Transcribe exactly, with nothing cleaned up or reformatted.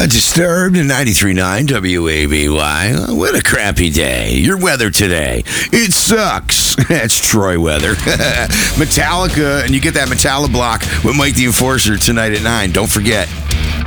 Disturbed in ninety-three point nine W A B Y. What a crappy day. Your weather today. It sucks. That's Troy weather. Metallica, and you get that Metallica block with Mike the Enforcer tonight at nine. Don't forget.